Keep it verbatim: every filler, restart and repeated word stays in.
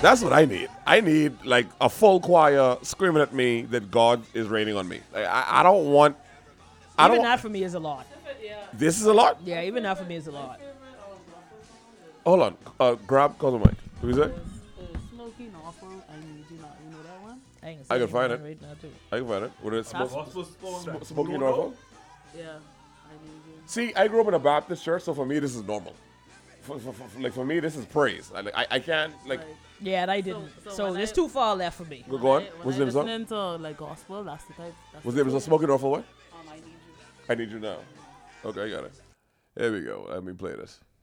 That's what I need. I need like a full choir screaming at me that God is raining on me. Like, I, I don't want. I Even don't. that for me is a lot. This is a lot. Yeah, even that for me is a lot. Hold on. Uh, grab call the mic. What is that? Uh, Smoky Norfolk, I need you not. You know that one? I, ain't I can saying find that it. Right now too. I can find it. What is it? Smoke, Gospel song. sm- Smoky Norfolk? Yeah. I need you. See, I grew up in a Baptist church, so for me, this is normal. For, for, for, like for me, this is praise. I, like, I, I can't like. Like, Yeah, I didn't. So- So, so when there's I- too far left for me. Go, go on. when What's I the name of the song? listening to like gospel, that's the type. That's Was the there was a Smoky Norfolk what? Um, I need you. I need you now. Okay, I got it. There we go. Let me play this.